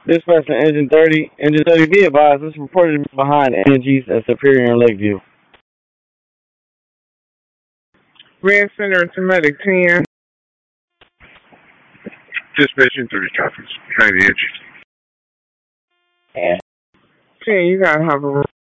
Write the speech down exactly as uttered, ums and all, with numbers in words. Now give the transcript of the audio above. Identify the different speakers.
Speaker 1: Dispatch to Engine thirty. Engine thirty, be advised, this is reported behind Angie's at Superior and Lakeview.
Speaker 2: Red Center to Medic ten.
Speaker 3: Dispatch thirty traffic behind the Angie's.
Speaker 2: Yeah. ten, you gotta have a